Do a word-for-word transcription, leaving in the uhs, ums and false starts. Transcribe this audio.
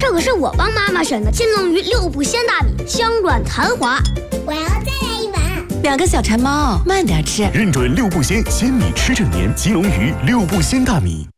这可是我帮妈妈选的金龙鱼六步鲜大米，香软弹滑。 我要再来一碗。 两个小馋猫，慢点吃。 认准六步鲜鲜米吃正年，金龙鱼六步鲜大米。